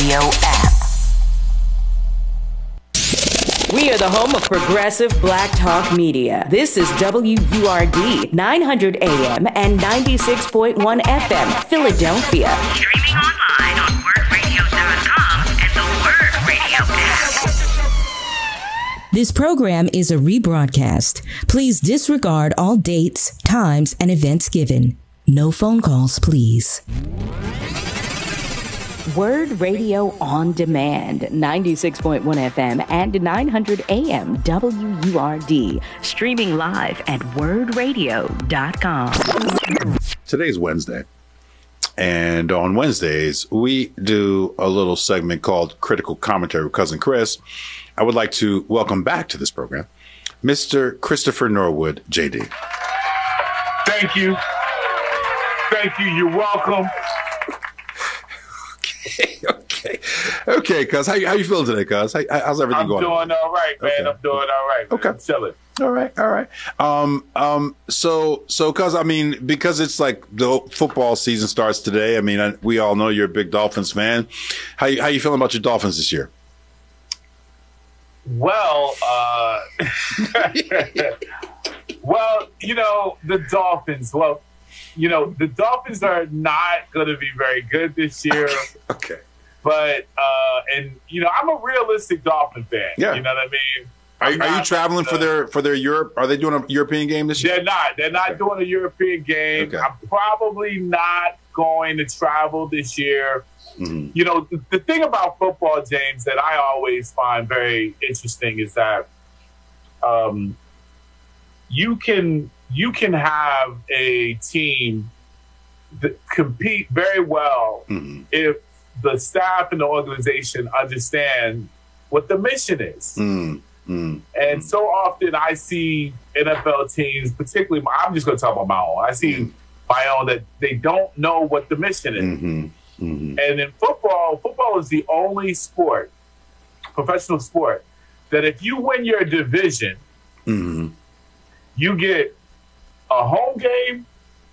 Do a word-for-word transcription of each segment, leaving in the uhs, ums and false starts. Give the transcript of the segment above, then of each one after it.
Radio app. We are the home of progressive black talk media. This is W U R D nine hundred A M and ninety-six point one F M, Philadelphia. Streaming online on word radio dot com and the Word Radio app. This program is a rebroadcast. Please disregard all dates, times, and events given. No phone calls, please. Word Radio on Demand, ninety-six point one F M and nine hundred A M W U R D. Streaming live at word radio dot com. Today's Wednesday. And on Wednesdays, we do a little segment called Critical Commentary with Cousin Chris. I would like to welcome back to this program Mister Christopher Norwood, J D. Thank you. Thank you. You're welcome. Okay, okay, okay, cuz how, how you feeling today, cuz? How, how's everything I'm going? I'm doing all right, man. Okay. I'm doing all right, man. Okay. I'm chilling. All right, all right. Um, um, so, so, cuz I mean, because it's like the football season starts today. I mean, I, we all know you're a big Dolphins fan. How you, how you feeling about your Dolphins this year? Well, uh, well, you know, the Dolphins. Well, you know, the Dolphins are not going to be very good this year. Okay. But, uh, and, you know, I'm a realistic Dolphin fan. Yeah. You know what I mean? Are, are you traveling for their for their Europe? Are they doing a European game this year? They're not. They're not Okay. doing a European game. Okay. I'm probably not going to travel this year. Mm-hmm. You know, the, the thing about football, James, that I always find very interesting is that um, you can you can have a team that compete very well Mm-hmm. if the staff and the organization understand what the mission is. Mm-hmm. And so often I see N F L teams, particularly, my, I'm just going to talk about my own. I see Mm-hmm. my own that they don't know what the mission is. Mm-hmm. Mm-hmm. And in football, football is the only sport, professional sport, that if you win your division, Mm-hmm. you get a home game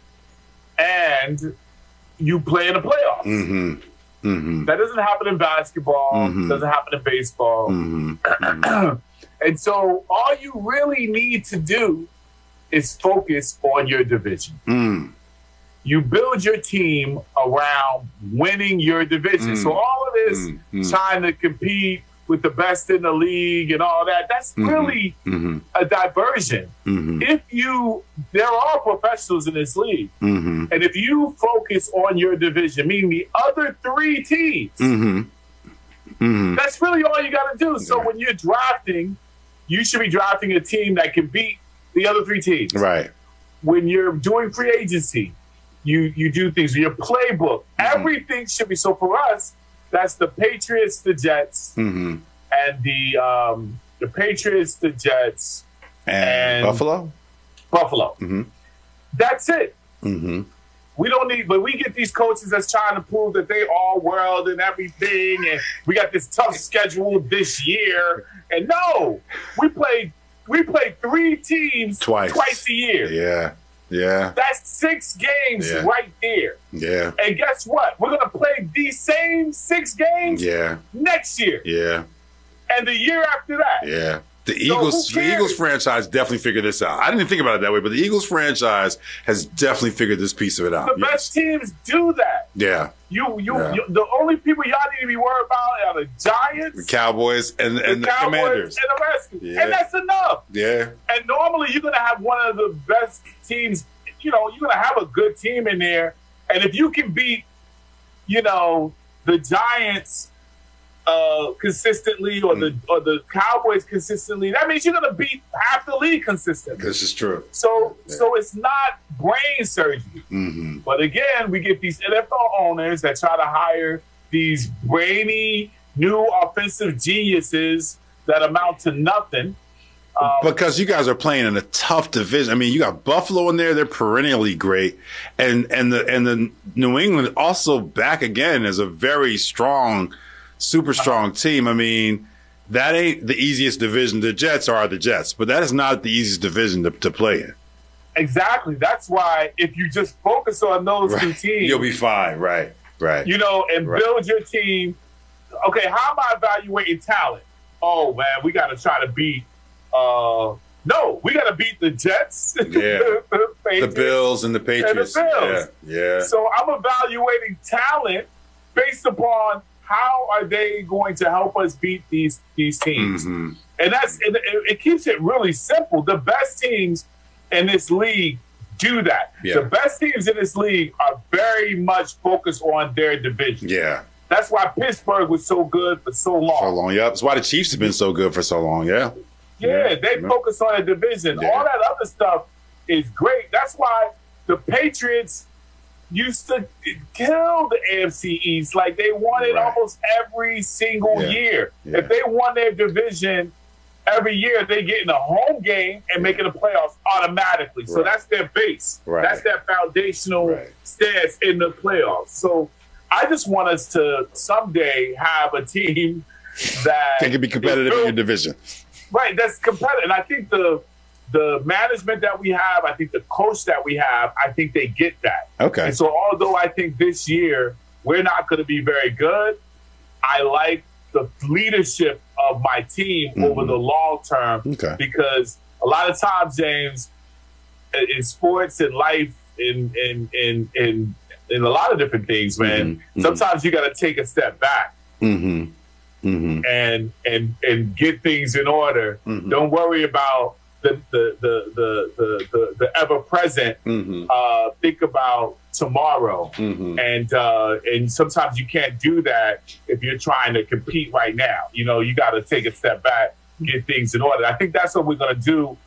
and you play in the playoffs. Mm-hmm. Mm-hmm. That doesn't happen in basketball, Mhm. doesn't happen in baseball. Mm-hmm. And so all you really need to do is focus on your division. Mm. You build your team around winning your division. Mm. So all of this Mm. Mm. trying to compete with the best in the league and all that, that's Mhm. really Mm-hmm. a diversion. Mm-hmm. If you, there are professionals in this league. Mm-hmm. And if you focus on your division, meaning the other three teams, Mm-hmm. Mm-hmm. that's really all you got to do. So Yeah. when you're drafting, you should be drafting a team that can beat the other three teams. Right. When you're doing free agency, you you do things. Your playbook, Mm-hmm. everything should be. So for us, that's the Patriots, the Jets, Mm-hmm. and the um, the Patriots, the Jets, And, And- Buffalo? Buffalo. Mm-hmm. That's it. Mm-hmm. We don't need, but we get these coaches that's trying to prove that they all world and everything, and we got this tough schedule this year. And no, we play we play three teams Twice. twice a year. Yeah. Yeah. That's six games Yeah. right there. Yeah. And guess what? We're gonna play these same six games Yeah. next year Yeah. and the year after that. Yeah. The So Eagles, who the cares? Eagles franchise definitely figured this out. I didn't think about it that way, but the Eagles franchise has definitely figured this piece of it out. The best teams do that. Yeah. You, you, Yeah. you, the only people y'all need to be worried about are the Giants, The Cowboys and, and the the Cowboys, Commanders. and the Redskins, Yeah. and that's enough. Yeah. And normally you're gonna have one of the best teams. You know, you're gonna have a good team in there, and if you can beat, you know, the Giants uh, consistently, or the or the Cowboys consistently, that means you're gonna beat half the league consistently. This is true. So, Yeah. so it's not brain surgery. Mm-hmm. But again, we get these N F L owners that try to hire these brainy new offensive geniuses that amount to nothing. Um, Because you guys are playing in a tough division. I mean, you got Buffalo in there; they're perennially great, and and the and the New England also back again as a very strong, super strong team. I mean, that ain't the easiest division. The Jets are the Jets, but that is not the easiest division to, to play in. exactly. That's why if you just focus on those two Right. teams, You'll be fine. Right. Right. you know, and Right. build your team okay, how am I evaluating talent? Oh man, we got to try to beat. Uh, no, we got to beat the Jets, Yeah. the, The Patriots, Bills and the Patriots. And the Bills. Yeah. Yeah. So I'm evaluating talent based upon how are they going to help us beat these these teams, Mm-hmm. and that's and it, it keeps it really simple. The best teams in this league do that. Yeah. The best teams in this league are very much focused on their division. Yeah. That's why Pittsburgh was so good for so long. So long. Yep. That's why the Chiefs have been so good for so long. Yeah. Yeah, Yeah. they Yeah. focus on a division. Yeah. All that other stuff is great. That's why the Patriots used to kill the A F C East. Like they won it Right. almost every single Yeah. year. Yeah. If they won their division every year, they get in a home game and making the playoffs automatically. So Right. that's their base. Right. That's their foundational Right. stance in the playoffs. So I just want us to someday have a team that They can be competitive in your division. Right, that's competitive. And I think the the management that we have, I think the coach that we have, I think they get that. Okay. And so although I think this year we're not going to be very good, I like the leadership of my team Mm-hmm. over the long term. Okay. Because a lot of times, James, in in sports and life, in in in in, in a lot of different things, man, Mhm. sometimes you got to take a step back Mm-hmm. Mm-hmm. and and and get things in order. Mhm. Don't worry about the the the the the, the, the ever present. Mm-hmm. Uh, think about tomorrow. Mm-hmm. And uh, and sometimes you can't do that if you're trying to compete right now. You know, you got to take a step back, get things in order. I think that's what we're gonna do.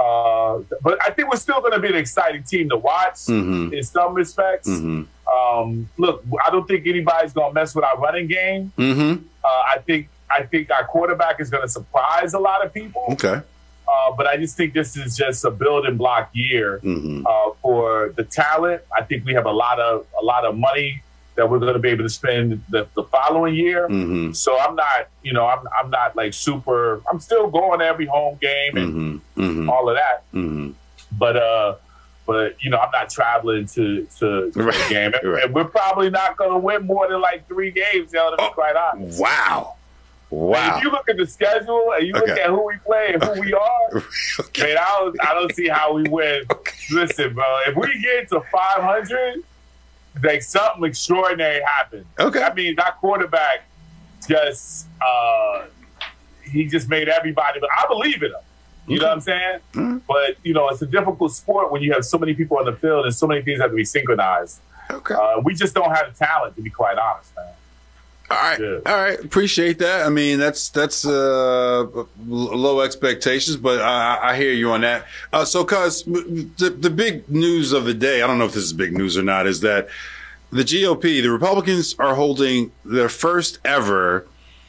Uh, but I think we're still going to be an exciting team to watch Mhm. in some respects. Mm-hmm. Um, look, I don't think anybody's going to mess with our running game. Mm-hmm. Uh, I think I think our quarterback is going to surprise a lot of people. Okay. Uh, but I just think this is just a building block year Mm-hmm. uh, for the talent. I think we have a lot of a lot of money that we're going to be able to spend the, the following year. Mm-hmm. So I'm not, you know, I'm I'm not like super. I'm still going to every home game and Mm-hmm. Mm-hmm. all of that. Mm-hmm. But uh, but you know, I'm not traveling to to, to Right. the game, and, Right. and we're probably not going to win more than like three games. You know, to be Oh. quite honest. Wow. And Wow. if you look at the schedule and you look Okay. at who we play and who we are, Okay. man, I don't, I don't see how we win. Listen, bro, if we get to five hundred, like something extraordinary happens. Okay. That means our quarterback just, uh, he just made everybody, but I believe in him. You know what I'm saying? Mhm. But, you know, it's a difficult sport when you have so many people on the field and so many things have to be synchronized. Okay. Uh, we just don't have the talent, to be quite honest, man. All right, Yeah. all right. Appreciate that. I mean, that's that's uh, l- low expectations, but I, I hear you on that. Uh, so, cuz the the big news of the day, I don't know if this is big news or not, is that the G O P, the Republicans, are holding their first ever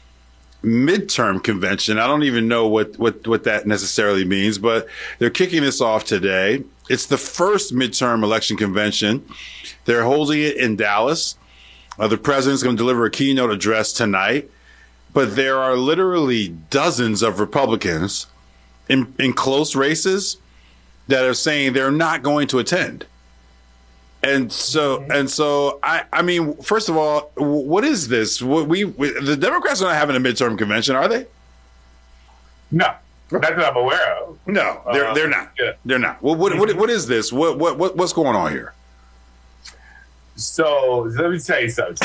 midterm convention. I don't even know what what what that necessarily means, but they're kicking this off today. It's the first midterm election convention. They're holding it in Dallas. Uh, the president's going to deliver a keynote address tonight, but there are literally dozens of Republicans in, in close races that are saying they're not going to attend. And so, and so, I, I mean, first of all, w- what is this? What we, we the Democrats are not having a midterm convention, are they? No, not that I'm aware of. No, they're Uh, they're not. yeah. They're not. Well, what what what is this? What what what what's going on here? So let me tell you something.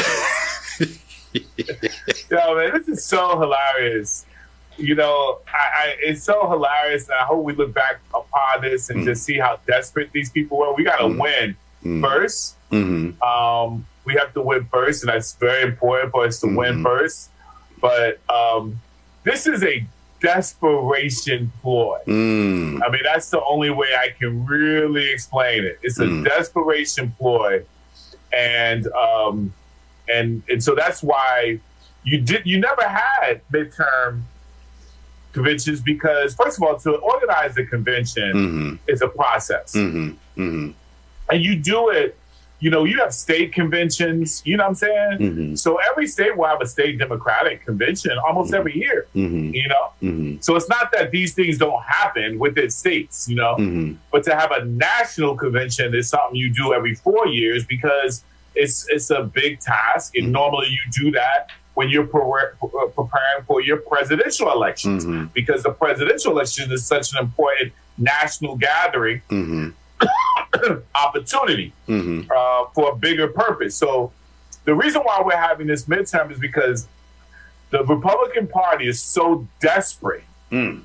Yo, man, this is so hilarious. You know, I, I, it's so hilarious, and I hope we look back upon this and Mm. just see how desperate these people were. We got to Mm. win Mm. first. Mm-hmm. Um, we have to win first, and that's very important for us to win Mhm. first. But um, this is a desperation ploy. Mm. I mean, that's the only way I can really explain it. It's a Mm. desperation ploy, and um, and and so that's why you did. You never had midterm conventions because, first of all, to organize the convention Mm-hmm. is a process, Mm-hmm. Mm-hmm. and you do it. You know, you have state conventions. You know what I'm saying? Mm-hmm. So every state will have a state Democratic convention almost Mhm. every year. Mm-hmm. You know. Mm-hmm. So it's not that these things don't happen within states, you know, Mm-hmm. but to have a national convention is something you do every four years because it's it's a big task, and Mhm. normally you do that when you're pre- preparing for your presidential elections, Mm-hmm. because the presidential election is such an important national gathering Mm-hmm. opportunity Mm-hmm. uh, for a bigger purpose. So the reason why we're having this midterm is because the Republican Party is so desperate, Mm.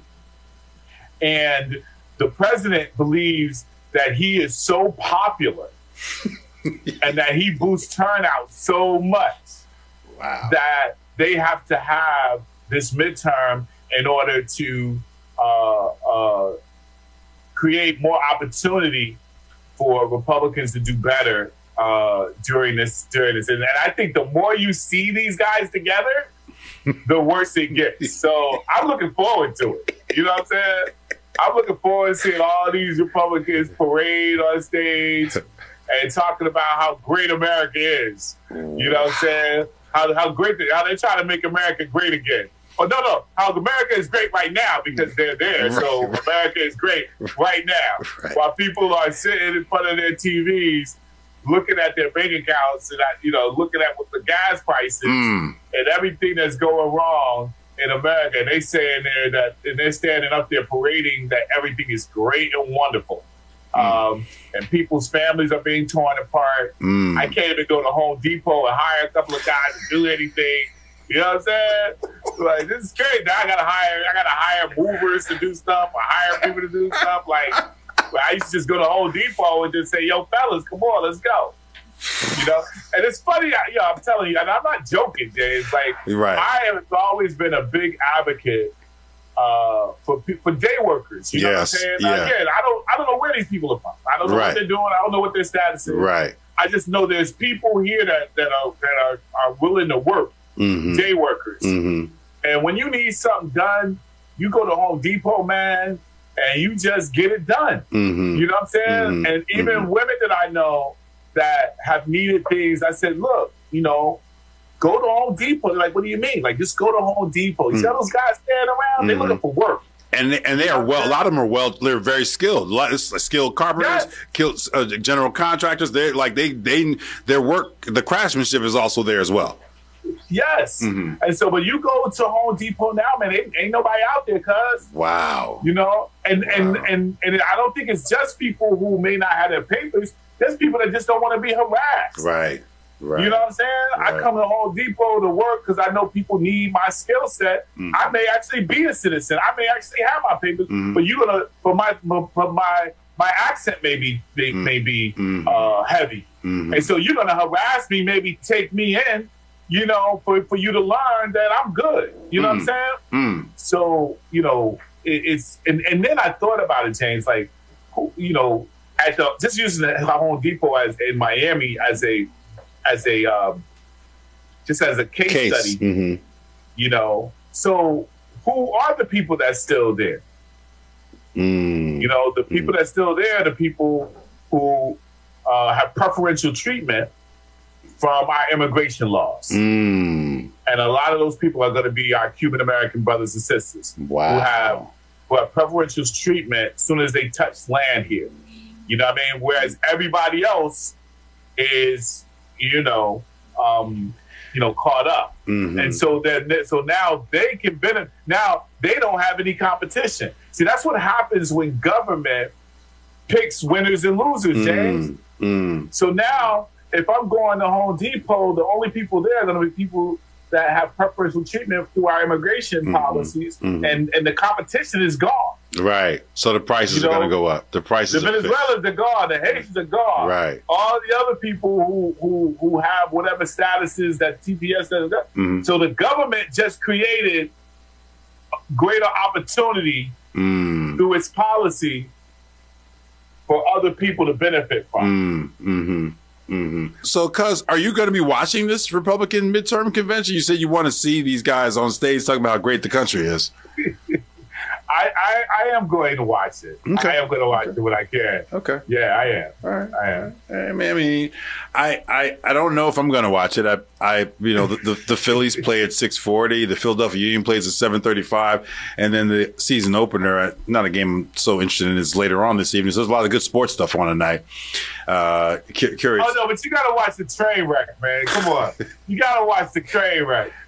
and the president believes that he is so popular and that he boosts turnout so much Wow. that they have to have this midterm in order to uh, uh, create more opportunity for Republicans to do better uh, during this. During this, and I think the more you see these guys together, the worse it gets. So I'm looking forward to it. You know what I'm saying? I'm looking forward to seeing all these Republicans parade on stage and talking about how great America is. You know what I'm saying? How how great they, how they try to make America great again. Oh no no, how America is great right now because they're there. So America is great right now, Right. while people are sitting in front of their T Vs, looking at their bank accounts and you know looking at what the gas prices Mm. and everything that's going wrong in America. And they saying there that and they're standing up there parading that everything is great and wonderful. Um, and people's families are being torn apart. Mm. I can't even go to Home Depot and hire a couple of guys to do anything. You know what I'm saying? Like, this is crazy. Now I gotta hire I gotta hire movers to do stuff or hire people to do stuff. Like, I used to just go to Home Depot and just say, yo, fellas, come on, let's go. You know? And it's funny, I, you know, I'm telling you, and I'm not joking, James. Like, Right. I have always been a big advocate uh, for pe- for day workers. You know Yes, what I'm saying? yeah. Now, again, I don't I don't know where these people are from. I don't know Right. what they're doing. I don't know what their status is. Right. I just know there's people here that, that are that are, are willing to work, Mm-hmm. day workers. Mm-hmm. And when you need something done, you go to Home Depot, man, and you just get it done. Mm-hmm. You know what I'm saying? Mhm. And even Mhm. women that I know that have needed things, I said, look, you know, go to Home Depot. They're like, what do you mean? Like, just go to Home Depot. You see Mm. how those guys standing around? They're Mhm. looking for work. And they, and they are well. A lot of them are well. They're very skilled. A lot of skilled carpenters, Yes. skilled, uh, general contractors. They're like they they their work. The craftsmanship is also there as well. Yes. Mhm. And so, but you go to Home Depot now, man, ain't, ain't nobody out there, cuz. Wow. You know, and, and Wow. and and I don't think it's just people who may not have their papers. There's people that just don't want to be harassed. Right. Right. You know what I'm saying? Right. I come to Home Depot to work because I know people need my skill set. Mm. I may actually be a citizen. I may actually have my papers, Mm. but you're gonna, but my, but my, my accent may be, may, Mm. may be Mm. uh, heavy, Mhm. and so you're gonna harass me, maybe take me in, you know, for for you to learn that I'm good. You know what I'm Mm. saying? Mm. So, you know, it, it's and, and then I thought about it, James, like, who, you know, at the just using the Home Depot as in Miami as a as a um, just as a case, Case. study, Mm-hmm. you know. So who are the people that's still there? Mm. You know, the people that's still there, the people who uh, have preferential treatment from our immigration laws. Mm. And a lot of those people are going to be our Cuban American brothers and sisters Wow. who have who have preferential treatment as soon as they touch land here. You know what I mean? Whereas everybody else is, you know, um, you know, caught up. Mhm. And so then, so now they can benefit. Now they don't have any competition. See, that's what happens when government picks winners and losers, James. Mm. Mm. So now, if I'm going to Home Depot, the only people there are going to be people that have preferential treatment through our immigration Mhm. policies, Mhm. and and the competition is gone. Right. So the prices You are know, going to go up. The prices The are fixed. Venezuelans are gone. The Haitians are gone. Right. All the other people who who who have whatever statuses that T P S does. Mhm. So the government just created greater opportunity Mm. through its policy for other people to benefit from. Mm. Mm-hmm. Mm-hmm. So, cuz, are you going to be watching this Republican midterm convention? You said you want to see these guys on stage talking about how great the country is. I, I, I am going to watch it. Okay. I am going to watch it when I can. Okay. Yeah, I am. All right. I am. I mean, I mean, I, I, I don't know if I'm going to watch it. I, I, you know, the, the, the Phillies play at six forty. The Philadelphia Union plays at seven thirty-five, and then the season opener. Not a game I'm so interested in is later on this evening. So there's a lot of good sports stuff on tonight. Uh, cu- curious. Oh no, but you got to watch the train wreck, man. Come on, you got to watch the train wreck.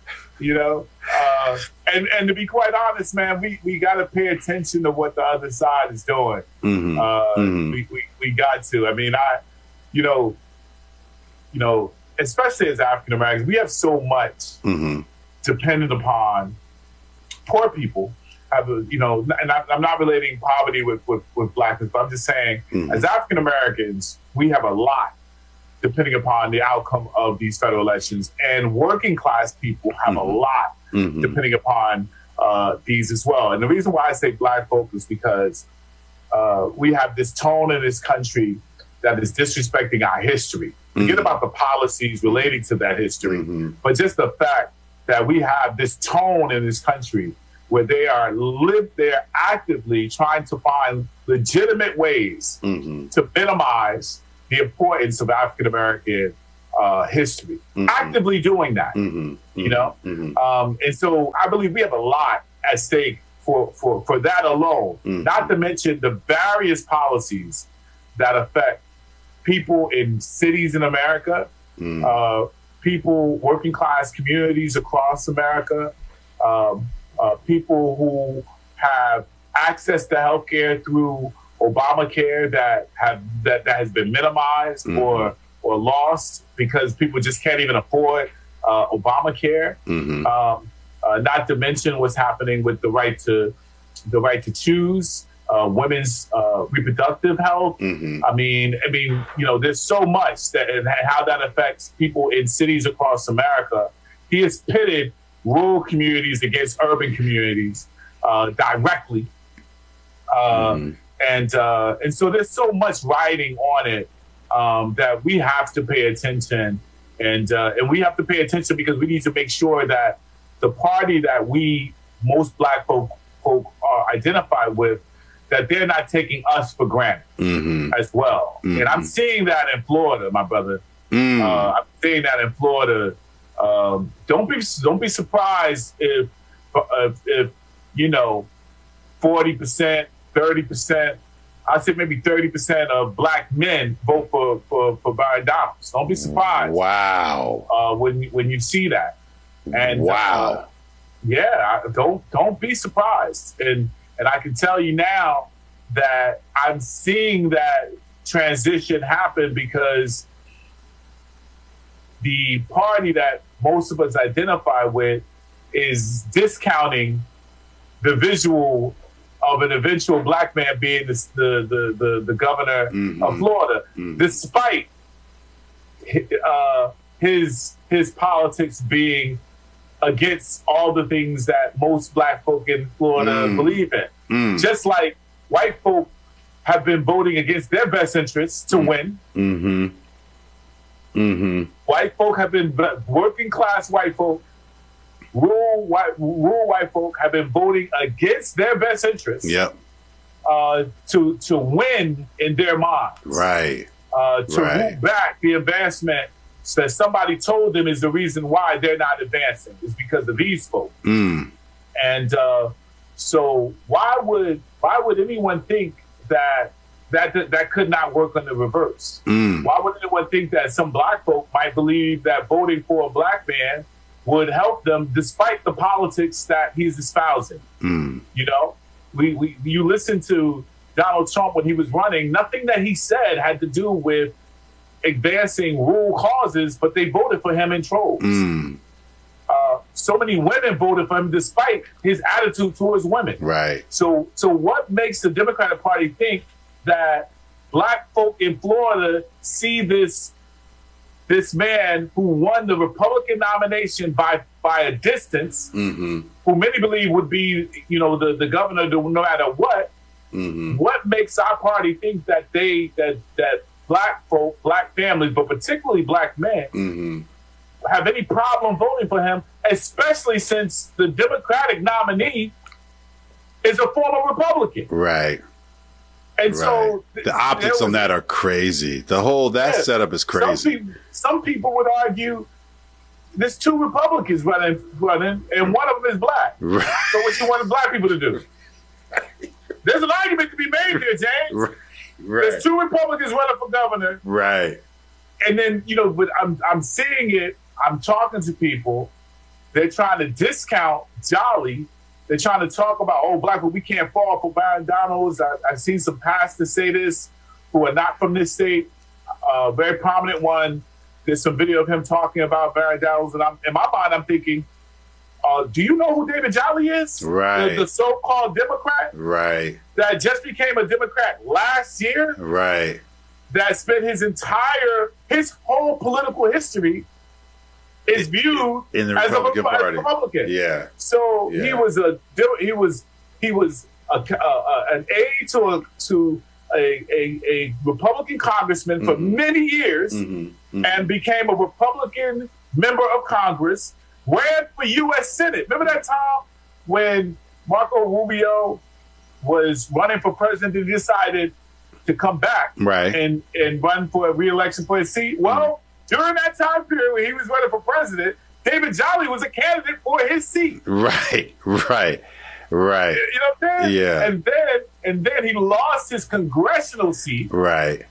You know, uh, and and to be quite honest, man, we, we got to pay attention to what the other side is doing. Mm-hmm. Uh, Mm-hmm. We, we we got to. I mean, I, you know, you know, especially as African Americans, we have so much Mm-hmm. dependent upon poor people. Have a, you know, and I, I'm not relating poverty with with, with blackness, but I'm just saying, Mm-hmm. as African Americans, we have a lot depending upon the outcome of these federal elections, and working class people have Mm-hmm. a lot Mm-hmm. depending upon uh, these as well. And the reason why I say black folk is because uh, we have this tone in this country that is disrespecting our history. Forget about the policies relating to that history, Mm-hmm. but just the fact that we have this tone in this country where they are live, they're actively trying to find legitimate ways Mm-hmm. to minimize the importance of African American uh, history. Mhm. Actively doing that, Mm-hmm. you know. Mm-hmm. Um, and so I believe we have a lot at stake for for for that alone. Mhm. Not to mention the various policies that affect people in cities in America, Mm-hmm. uh, people, working class communities across America, um, uh, people who have access to healthcare through Obamacare that have that, that has been minimized Mhm. or or lost because people just can't even afford uh, Obamacare. Mm-hmm. Um, uh, not to mention what's happening with the right to the right to choose, uh, women's uh, reproductive health. Mm-hmm. I mean, I mean, you know, there's so much that and how that affects people in cities across America. He has pitted rural communities against urban communities uh, directly, uh, Mhm. and uh, and so there's so much riding on it um, that we have to pay attention, and uh, and we have to pay attention because we need to make sure that the party that we most black folk, folk are identified with, that they're not taking us for granted Mm-hmm. as well. Mhm. And I'm seeing that in Florida, my brother. Mm. Uh, I'm seeing that in Florida. Um, don't be don't be surprised if if, if you know forty percent, thirty percent, I'd say maybe thirty percent of black men vote for for, for Byron Donalds. Don't be surprised Wow. uh, when when you see that. And Wow. uh, yeah, I- don't don't be surprised. And and I can tell you now that I'm seeing that transition happen because the party that most of us identify with is discounting the visual of an eventual black man being the the the, the, the governor Mhm. of Florida, Mhm. despite uh, his his politics being against all the things that most black folk in Florida Mm. believe in. Mm. Just like white folk have been voting against their best interests to win. Mm-hmm. Mm-hmm. White folk have been working class white folk, rural white rural white folk have been voting against their best interests Yep. uh, to to win in their minds, Right. uh, to Right. root back the advancement that somebody told them is the reason why they're not advancing is because of these folks. Mm. And uh, so why would why would anyone think that that that could not work on the reverse? Mm. Why would anyone think that some black folk might believe that voting for a black man would help them despite the politics that he's espousing? Mm. You know, we, we you listen to Donald Trump when he was running, nothing that he said had to do with advancing rural causes, but they voted for him in droves. Mm. Uh, so many women voted for him despite his attitude towards women. Right. So, so what makes the Democratic Party think that black folk in Florida see this this man who won the Republican nomination by by a distance, Mm-hmm. who many believe would be, you know, the, the governor no matter what? Mm-hmm. What makes our party think that they that that black folk, black families, but particularly black men, Mm-hmm. have any problem voting for him, especially since the Democratic nominee is a former Republican? Right. And so Right. The optics there on was- that are crazy. The whole that Yeah. setup is Some crazy. people, some people would argue there's two Republicans running, running, and one of them is black. Right. So what you want the black people to do? There's an argument to be made here, James. Right. There's two Republicans running for governor, Right. and then you know, but I'm I'm seeing it. I'm talking to people, they're trying to discount Jolly. They're trying to talk about, oh, black people, we can't fall for Byron Donalds. I, I've seen some pastors say this who are not from this state. A uh, very prominent one. There's some video of him talking about Byron Donalds. And I'm, in my mind, I'm thinking, uh, do you know who David Jolly is? Right. The, the so-called Democrat? Right. That just became a Democrat last year? Right. That spent his entire, his whole political history is viewed in the as Republican a, Party. as a Republican. Yeah. So Yeah. he was a he was he was a, a, a, an aide to a to a, a, a Republican congressman for Mhm. many years, Mm-hmm. Mm-hmm. and became a Republican member of Congress. Ran for U S Senate. Remember that time when Marco Rubio was running for president and decided to come back Right. and, and run for a re-election for his seat? Well, during that time period when he was running for president, David Jolly was a candidate for his seat. Right. Right. Right. You know what I'm saying? Yeah. And then and then he lost his congressional seat Right.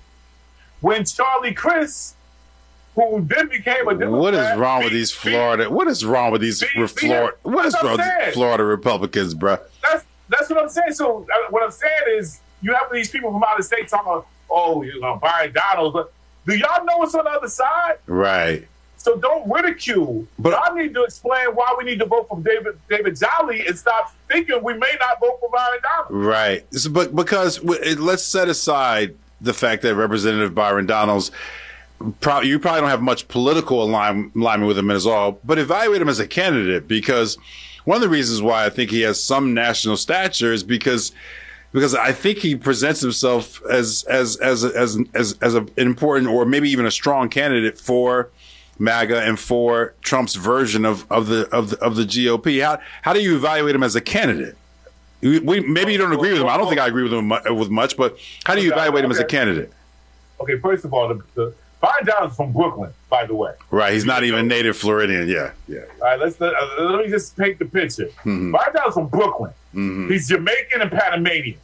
when Charlie Crist, who then became a Democrat. What is wrong with beat- these Florida? What is wrong with these beat- re- beat- Florida? What is that's what wrong I'm with saying. Florida Republicans, bro? That's that's what I'm saying. So uh, what I'm saying is, you have these people from out of state talking about, oh, you know, Byron Donalds. But do y'all know what's on the other side? Right. So don't ridicule. But- But y'all need to explain why we need to vote for David David Jolly and stop thinking we may not vote for Byron Donalds. Right. So, but because w- it- let's set aside the fact that Representative Byron Donalds, pro- you probably don't have much political align- alignment with him at all, but evaluate him as a candidate, because one of the reasons why I think he has some national stature is because because I think he presents himself as as as as as, as an important or maybe even a strong candidate for MAGA and for Trump's version of, of the of the of the G O P. How how do you evaluate him as a candidate? We, we maybe you don't agree with him. I don't think I agree with him mu- with much, but how do you evaluate him as a candidate? Okay, first of all, the, the Byron Donalds is from Brooklyn, by the way. Right, he's not even native Floridian. Yeah, yeah. All right, let's let, uh, let me just paint the picture. Mhm. Byron Donalds is from Brooklyn. Mhm. He's Jamaican and Panamanian.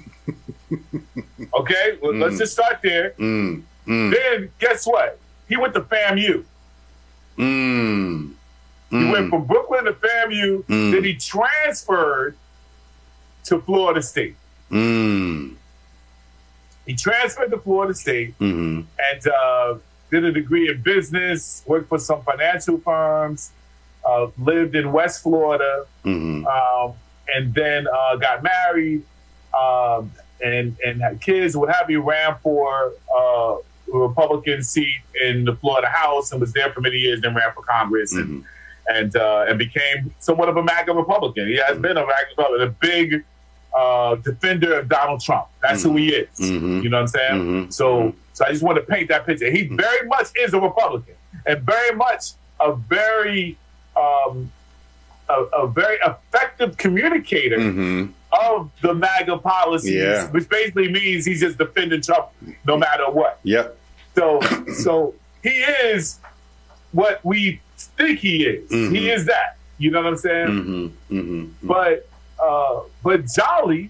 Okay, well, let's just start there. Mm, mm, Then guess what? He went to FAMU. mm, He mm. went from Brooklyn to FAMU. Mm. Then he transferred to Florida State. Mm, He transferred to Florida State mhm, and uh, did a degree in business, worked for some financial firms, uh, lived in West Florida, mhm, um, and then uh, got married um, and, and had kids, what have you, ran for uh, a Republican seat in the Florida House and was there for many years, then ran for Congress and mhm. and uh, and became somewhat of a MAGA Republican. He has been a MAGA Republican, a big uh, defender of Donald Trump. That's who he is. Mhm. You know what I'm saying? Mhm. So, so I just want to paint that picture. He very much is a Republican, and very much a very, um, a, a very effective communicator Mhm. of the MAGA policies, Yeah. which basically means he's just defending Trump no matter what. Yep. So, so he is what we think he is. Mhm. He is that. You know what I'm saying? Mhm. Mhm. But uh, but Jolly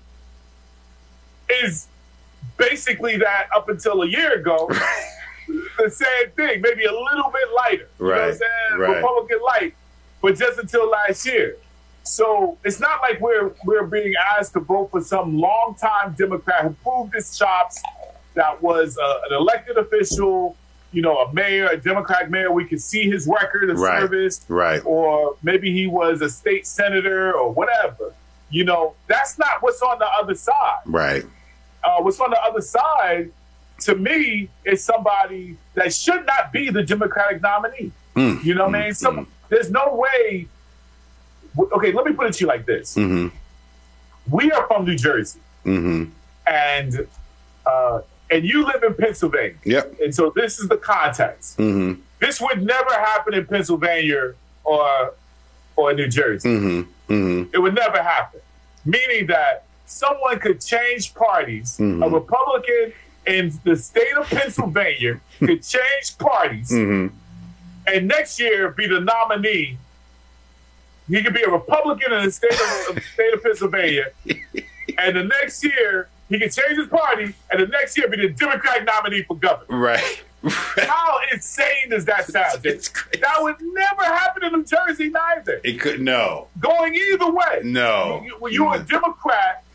is basically that up until a year ago. The same thing, maybe a little bit lighter. You know what I'm Right, saying? right. Republican light, but just until last year. So it's not like we're we're being asked to vote for some longtime Democrat who proved his chops, that was uh, an elected official, you know, a mayor, a Democratic mayor. We can see his record of Right. service, Right. or maybe he was a state senator or whatever. You know, that's not what's on the other side. Right. Uh, what's on the other side, to me, is somebody that should not be the Democratic nominee. Mm, You know what mm, I mean? Some, mm. There's no way. Okay, let me put it to you like this. Mhm. We are from New Jersey, Mhm. and uh, and you live in Pennsylvania. Yep. And so this is the context. Mhm. This would never happen in Pennsylvania or or New Jersey. Mhm. Mhm. It would never happen. Meaning that someone could change parties. Mhm. A Republican in the state of Pennsylvania could change parties, Mhm. and next year be the nominee. He could be a Republican in the state of, of state of Pennsylvania, and the next year he could change his party, and the next year be the Democratic nominee for governor. Right. How insane does that sound? It's crazy. That would never happen in New Jersey neither. It could no. Going either way. No. You, when you're a Democrat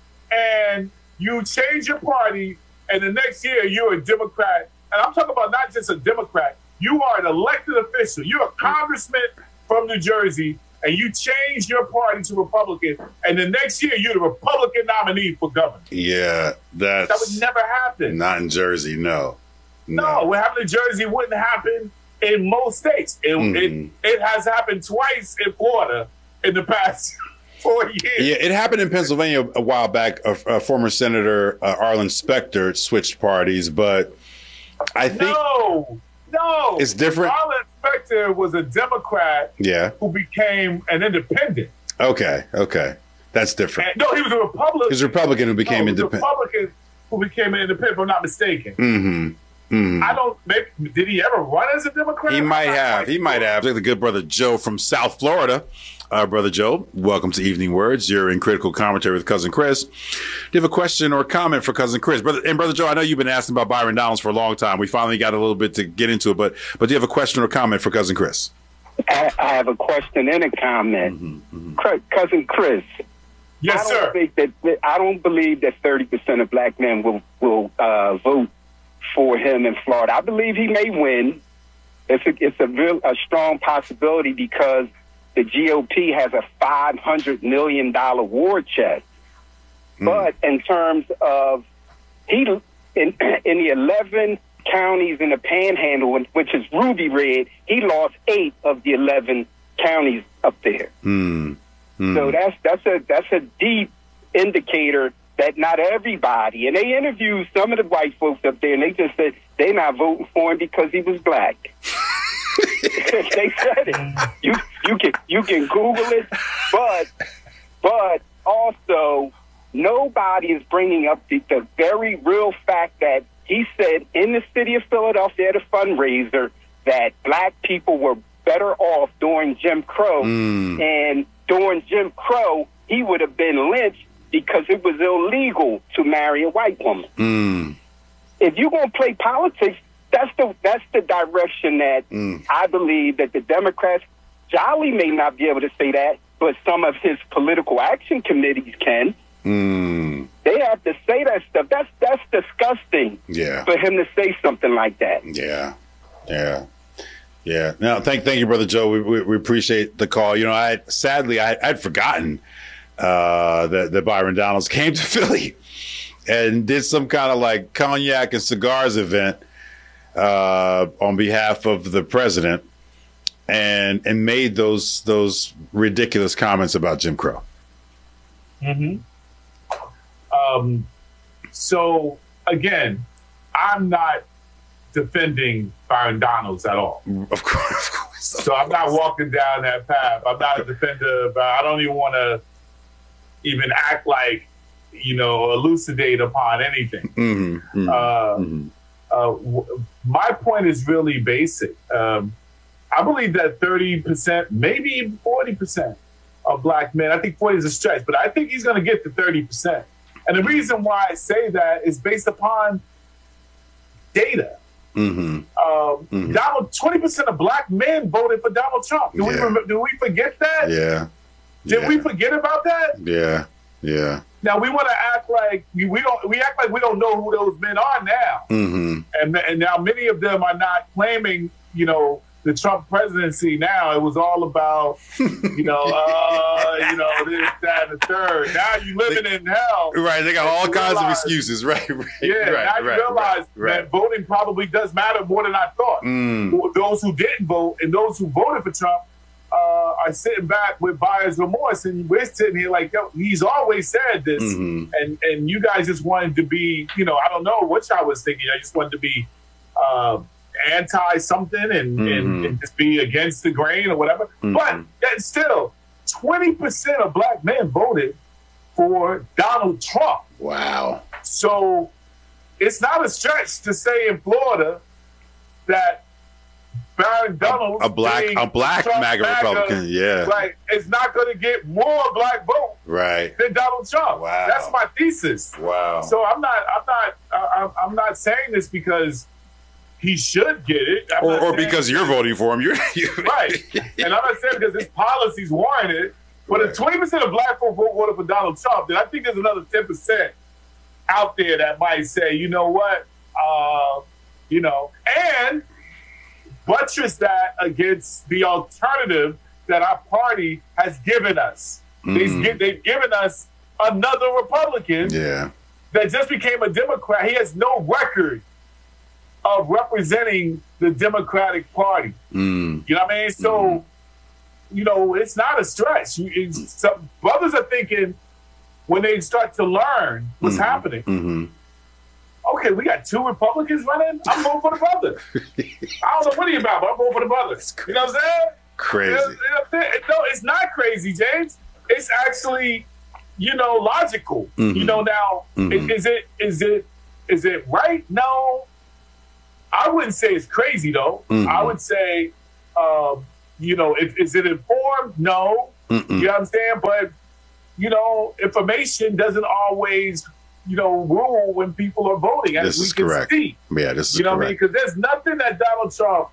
and you change your party, and the next year you're a Democrat, and I'm talking about not just a Democrat, you are an elected official. You're a congressman from New Jersey, and you change your party to Republican, and the next year you're the Republican nominee for governor. Yeah, that's That would never happen. not in Jersey. No, No, what happened in Jersey wouldn't happen in most states. It, Mhm. it, it has happened twice in Florida in the past four years. Yeah, it happened in Pennsylvania a while back. A, a former Senator uh, Arlen Specter switched parties, but I think No, no. It's different? Arlen Specter was a Democrat yeah. who became an independent. Okay, okay, that's different. And, no, he was a Republican. He's a Republican who became no, he was a independent. Republican who became an independent, if I'm not mistaken. Mm-hmm. Mm-hmm. I don't. Maybe, did he ever run as a Democrat? He might I'm not have. quite He might sure. have. Like the good brother Joe from South Florida. Uh, brother Joe, welcome to Evening Words. You're in Critical Commentary with Cousin Chris. Do you have a question or comment for Cousin Chris? Brother, and Brother Joe, I know you've been asking about Byron Donalds for a long time. We finally got a little bit to get into it, but but do you have a question or comment for Cousin Chris? I, I have a question and a comment. Mm-hmm, Cr- Cousin Chris, Yes, I don't sir. think that, that I don't believe that thirty percent of black men will will uh, vote for him in Florida. I believe he may win. It's a, it's a real a strong possibility because the G O P has a five hundred million dollar war chest. Mm. But in terms of he in in the eleven counties in the Panhandle, which is ruby red, he lost eight of the eleven counties up there. Mm. Mm. So that's that's a that's a deep indicator that not everybody. And they interviewed some of the white folks up there, and they just said they're not voting for him because he was black. They said it. You you can you can Google it, but but also nobody is bringing up the, the very real fact that he said in the city of Philadelphia at a fundraiser that black people were better off during Jim Crow, Mm. and during Jim Crow he would have been lynched because it was illegal to marry a white woman. Mm. If you're going to play politics, that's the that's the direction that Mm. I believe that the Democrats, Jolly may not be able to say that, but some of his political action committees can. Mm. They have to say that stuff. That's that's disgusting Yeah. for him to say something like that. Yeah, yeah, yeah. No, thank, thank you, brother Joe. We, we, we appreciate the call. You know, I sadly I, I'd forgotten uh, that that Byron Donalds came to Philly and did some kind of like cognac and cigars event uh, on behalf of the president, and and made those those ridiculous comments about Jim Crow. Mm-hmm. Um, so again, I'm not defending Byron Donalds at all. Of course, of course. So I'm not walking down that path. I'm not a defender, but I don't even want to even act like, you know, elucidate upon anything. Mm-hmm, mm-hmm, Uh, mm-hmm. uh, w- my point is really basic. Um, I believe that thirty percent, maybe even forty percent of black men, I think forty is a stretch, but I think he's going to get to thirty percent. And the reason why I say that is based upon data. Mm-hmm. Um, Mhm. Donald, twenty percent of black men voted for Donald Trump. Do, we, Yeah. remember, do we forget that? Yeah. Did yeah. we forget about that? Yeah. Yeah. Now we want to act like we, we don't. We act like we don't know who those men are now. Mm-hmm. And, and now many of them are not claiming, you know, the Trump presidency. Now it was all about, you know, uh, you know, this, that, and the third. Now you living in hell. Right, they got all You kinds of realize- excuses. Right, right. Yeah, right, now you right, realize right, that voting probably does matter more than I thought. Mm. For those who didn't vote and those who voted for Trump uh, are sitting back with buyer's remorse, and we're sitting here like, yo, he's always said this, Mhm. and and you guys just wanted to be, you know, I don't know what y'all was thinking. I just wanted to be uh, anti something and, Mhm. and, and just be against the grain or whatever. Mhm. But yet still, twenty percent of black men voted for Donald Trump. Wow. So it's not a stretch to say in Florida that Byron Donalds, A black, being a black Trump MAGA Republican. Yeah. like, is not going to get more black votes Right. than Donald Trump. Wow. That's my thesis. Wow. So I'm not, I'm not, uh, I'm- I'm not saying this because he should get it. I'm Or, not or saying- because you're voting for him. You're, you're right. And I'm not saying because his policies warrant it. But Right. if twenty percent of black folk voted for Donald Trump, then I think there's another ten percent out there that might say, you know what, uh, you know, and buttress that against the alternative that our party has given us. Mm. They've, they've given us another Republican yeah. that just became a Democrat. He has no record of representing the Democratic Party. Mm. You know what I mean? So, Mhm. you know, it's not a stretch. You, it's, some brothers are thinking when they start to learn what's Mhm. happening. Mm-hmm. Okay, we got two Republicans running. I'm voting for the brother. I don't know what he about, but I'm voting for the brother. You know what I'm saying? Crazy. You know what I'm saying? No, it's not crazy, James. It's actually, you know, logical. Mhm. You know, now Mhm. is it is it is it right? No, I wouldn't say it's crazy though. Mhm. I would say, um, you know, if, is it informed? No. Mm-mm. You know what I'm saying? But you know, information doesn't always, you know, rule when people are voting, as This we is can correct. see. Yeah, this is You know what I mean? correct. Because there's nothing that Donald Trump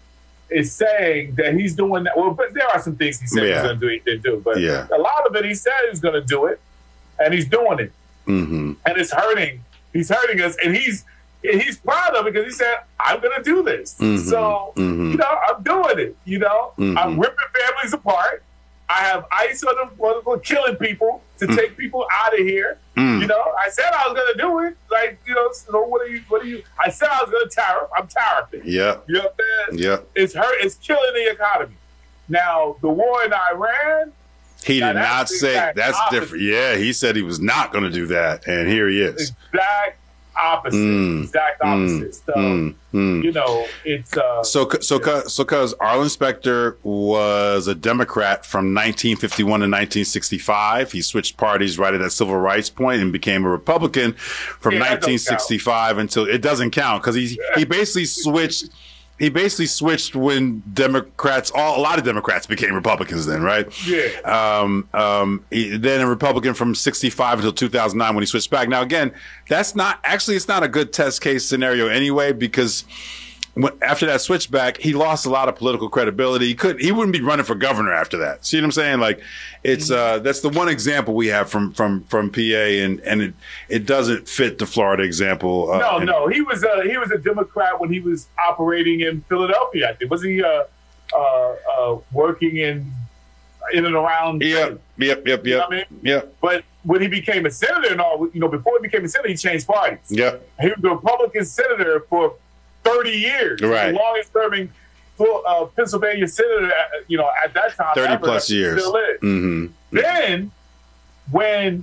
is saying that he's doing that. Well, but there are some things he said Yeah. he's going to do, he didn't do. But Yeah. a lot of it, he said he's going to do it, and he's doing it, Mm-hmm. and it's hurting. He's hurting us, and he's and he's proud of it because he said, "I'm going to do this." Mhm. So Mhm. you know, I'm doing it. You know, Mhm. I'm ripping families apart. I have ICE on the for, for killing people to take people out of here. Mm. You know, I said I was going to do it. Like, you know, so what are you? What are you? I said I was going to tariff. I'm tariffing. Yep. You know what I'm saying? Yep. It's hurt. It's killing the economy. Now, the war in Iran. He Now, did that's not the say exact that's opposite. different. Yeah, he said he was not going to do that, and here he is. Exact opposite. Mm. Exact opposite. So, Mm, mm. you know, it's. Uh, So, so, so, because Arlen Specter was a Democrat from nineteen fifty-one to nineteen sixty-five, he switched parties right at that civil rights point and became a Republican from Yeah, that don't nineteen sixty-five until it doesn't count because he he basically switched. He basically switched when Democrats, all, a lot of Democrats became Republicans then, right? Yeah. Um, um, he, then a Republican from sixty-five until two thousand nine when he switched back. Now, again, that's not, actually, it's not a good test case scenario anyway, because when, after that switchback, he lost a lot of political credibility. He could, he wouldn't be running for governor after that. See what I'm saying? Like, it's, uh, that's the one example we have from, from, from P A, and, and it, it doesn't fit the Florida example. Uh, no, and- no, he was a he was a Democrat when he was operating in Philadelphia. I think was he uh, uh, uh, working in in and around? Yep, yep, yep, You know yep, what I mean? yep, But when he became a senator and all, you know, before he became a senator, he changed parties. yep. He was a Republican senator for thirty years. Right. The longest serving uh, Pennsylvania senator, uh, you know, at that time. thirty ever. plus He years. Still is. Mm-hmm. Then, when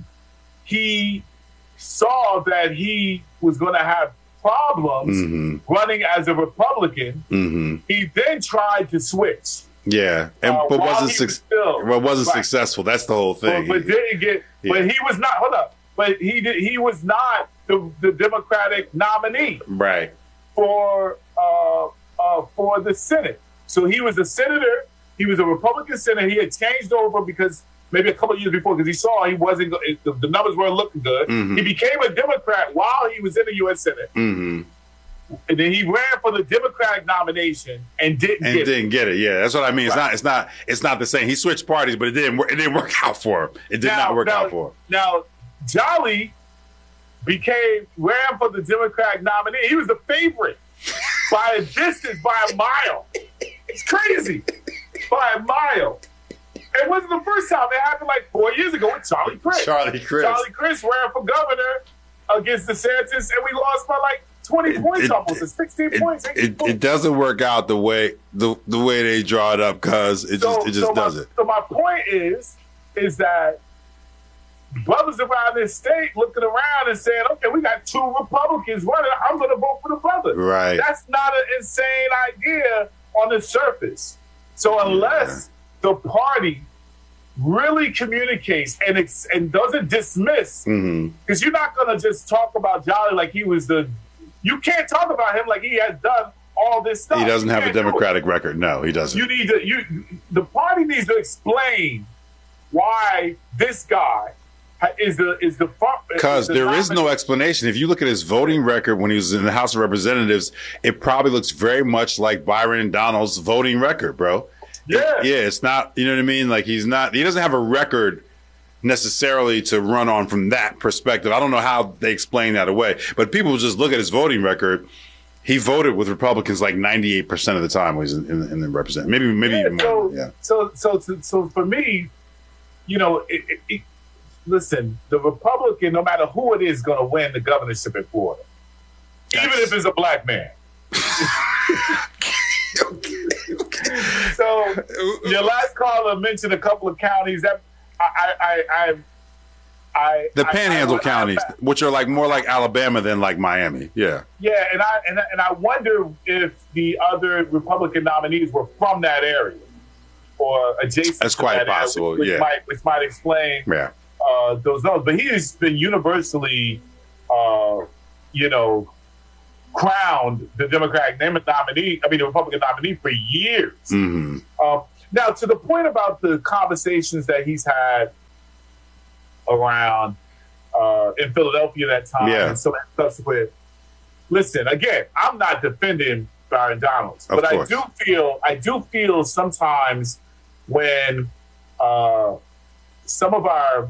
he saw that he was going to have problems Mm-hmm. running as a Republican, Mm-hmm. he then tried to switch. Yeah, and Uh, but while wasn't he suc- was still- well, wasn't right. successful. That's the whole But, thing. but didn't get. Yeah. But he was not. Hold up. But he did. He was not the, the Democratic nominee right. for uh, uh, for the Senate. So he was a senator. He was a Republican senator. He had changed over because maybe a couple of years before, because he saw he wasn't go- the, the numbers weren't looking good. Mhm. He became a Democrat while he was in the U S Senate, Mm-hmm. and then he ran for the Democratic nomination and didn't And get it. didn't get it. Yeah, that's what I mean. It's Right. not. It's not. It's not the same. He switched parties, but it didn't. Work, it didn't work out for him. It did Now- not work now- out for him. Now, Jolly became ran for the Democratic nominee. He was the favorite by a distance, by a mile. It's crazy, by a mile. It wasn't the first time. It happened like four years ago with Charlie Crist. Charlie Crist. Charlie Crist ran for governor against DeSantis, and we lost by like twenty It- points it- almost. It's sixteen It, points. eighteen it, points. it doesn't work out the way the the way they draw it up because it So- just it just so my- doesn't. So my point is, is that brothers around this state looking around and saying, okay, we got two Republicans running. I'm going to vote for the brother. Right. That's not an insane idea on the surface. So unless the party really communicates and ex- and doesn't dismiss, Mm-hmm. because you're not going to just talk about Jolly like he was the, you can't talk about him like he has done all this stuff. He doesn't You have a can't do it. Democratic record. No, he doesn't. You need to, you, the party needs to explain why this guy is the is the because there is no explanation. If you look at his voting record when he was in the House of Representatives, it probably looks very much like Byron Donalds' voting record, bro. Yeah, it, yeah, it's not. You know what I mean? Like he's not. He doesn't have a record necessarily to run on from that perspective. I don't know how they explain that away, but people just look at his voting record. He voted with Republicans like ninety-eight percent of the time when he was in, in, in the represent. Maybe, maybe yeah, even so, more. Yeah. So, so, so, so for me, you know, it, it, it, listen, the Republican, no matter who it is, going to win the governorship in Florida, That's... even if it's a black man. So, your last caller mentioned a couple of counties that I, I, I, I the Panhandle I, I, counties, I, which are like more like Alabama than like Miami. Yeah. Yeah, and I and, and I wonder if the other Republican nominees were from that area or adjacent. That's quite that possible. Area, which, which yeah, might, which might explain yeah. uh, those numbers. But he has been universally, uh, you know, crowned the Democratic nominee. I mean, the Republican nominee for years. Mm-hmm. Uh, now, to the point about the conversations that he's had around uh, in Philadelphia that time yeah. and so subsequent. Listen, again, I'm not defending Byron Donalds, of but course. I do feel I do feel sometimes when uh, some of our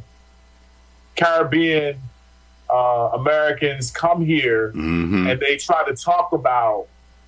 Caribbean uh, Americans come here mm-hmm. and they try to talk about,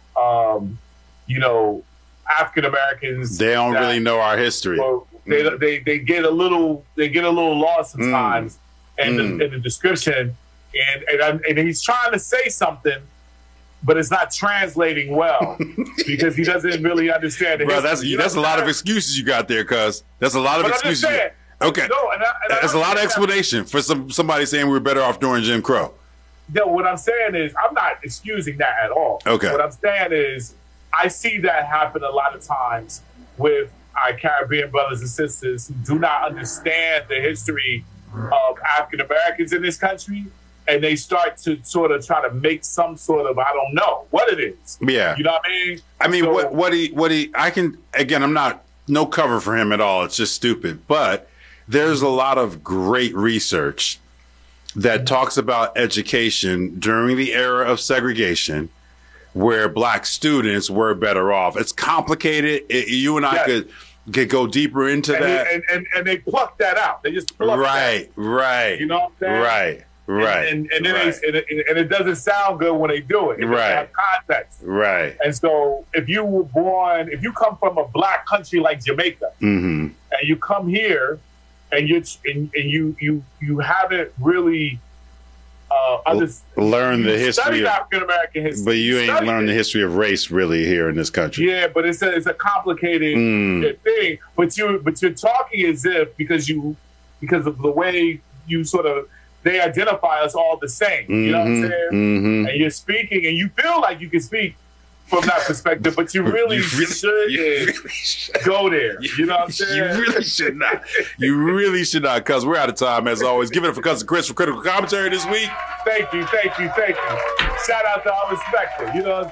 um, you know, African Americans. They don't that, really know our history. Or they, mm. they they get a little they get a little lost sometimes mm. in, mm. the, in the description, and and, I'm, and he's trying to say something, but it's not translating well because he doesn't really understand. The Bro, history. that's You that's a lot of understand? excuses you got there, cuz. That's a lot of But I'm excuses. just saying, Okay, no, and I, and that's I a lot of that. explanation for some somebody saying we were better off during Jim Crow. No, what I'm saying is I'm not excusing that at all. Okay. What I'm saying is I see that happen a lot of times with our Caribbean brothers and sisters who do not understand the history of African Americans in this country, and they start to sort of try to make some sort of, I don't know what it is. Yeah. You know what I mean? I mean, So- what what he what he I can again, I'm not no cover for him at all. It's just stupid. But there's a lot of great research that talks about education during the era of segregation, where black students were better off. It's complicated. It, you and I Yes. could could go deeper into and, that. he- and, and, and they pluck that out. They just pluck Right, that. right. You know what I'm saying? Right, right. And, and, and then right, they, and, it, and it doesn't sound good when they do it. It doesn't Right. have context. right. And so if you were born, if you come from a black country like Jamaica, Mm-hmm. and you come here and you and, and you you you haven't really uh, under, Learn the you history, studied of, African American history, but you ain't studied learned the it. history of race really here in this country. Yeah, but it's a it's a complicated Mm. thing. But you but you're talking as if because you because of the way you sort of they identify us all the same. You know what I'm saying? Mm-hmm. And you're speaking, and you feel like you can speak from that perspective, but you really, You really- should you really should. go there. You know what I'm saying? You really should not. You really should not, cuz we're out of time as always. Give it up for Cousin Chris for critical commentary this week. Thank you, thank you, thank you. Shout out to our Spectre. You know what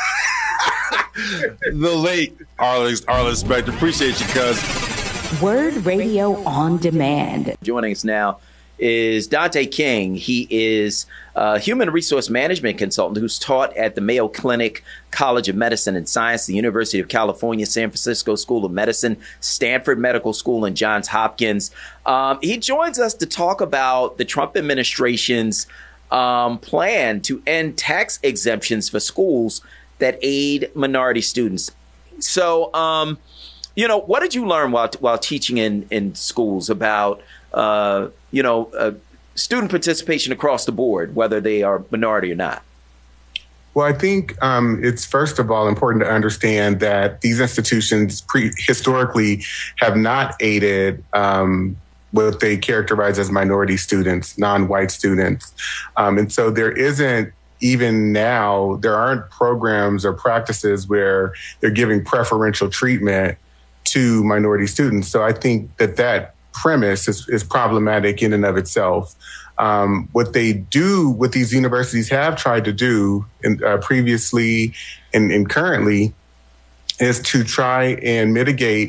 I'm saying? The late Arlen, Arlen Specter. Appreciate you, cuz. Word Radio on Demand. Joining us now is Dante King. He is a human resource management consultant who's taught at the Mayo Clinic College of Medicine and Science, the University of California, San Francisco School of Medicine, Stanford Medical School, and Johns Hopkins. Um, he joins us to talk about the Trump administration's um, plan to end tax exemptions for schools that aid minority students. So, um, you know, what did you learn while while teaching in, in schools about Uh, you know, uh, student participation across the board, whether they are minority or not? Well, I think um, it's first of all important to understand that these institutions pre- historically have not aided um, what they characterize as minority students, non-white students. Um, and so there isn't, even now, there aren't programs or practices where they're giving preferential treatment to minority students. So I think that that premise is, is problematic in and of itself. Um, what they do, what these universities have tried to do in, uh, previously and, and currently, is to try and mitigate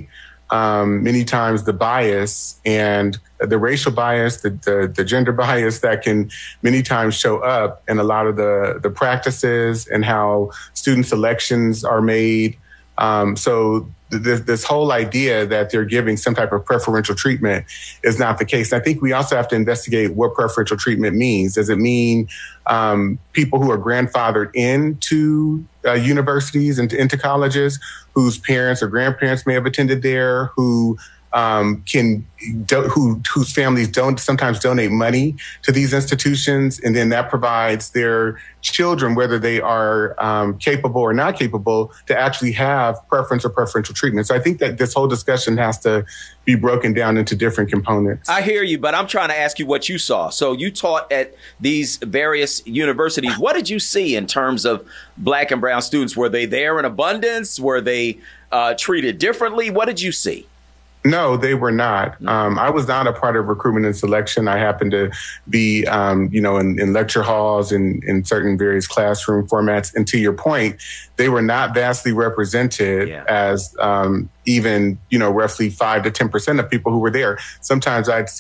um, many times the bias and the racial bias, the, the, the gender bias that can many times show up in a lot of the, the practices and how student selections are made. Um, so th- this whole idea that they're giving some type of preferential treatment is not the case. And I think we also have to investigate what preferential treatment means. Does it mean um, people who are grandfathered into uh, universities and into colleges whose parents or grandparents may have attended there, who um, can do, who whose families don't sometimes donate money to these institutions, and then that provides their children, whether they are um, capable or not capable, to actually have preference or preferential treatment. So I think that this whole discussion has to be broken down into different components. I hear you, but I'm trying to ask you what you saw. So you taught at these various universities. What did you see in terms of Black and brown students? Were they there in abundance? Were they uh, treated differently? What did you see? No, they were not. Um, I was not a part of recruitment and selection. I happened to be, um, you know, in, in lecture halls and in certain various classroom formats. And to your point, they were not vastly represented yeah. as um, even, you know, roughly five to ten percent of people who were there. Sometimes I'd see